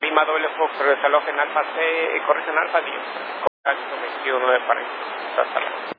prima doble fosforo de halogen alfa C, corrección alfa 10, con calcio 21 de paréntesis. Hasta luego.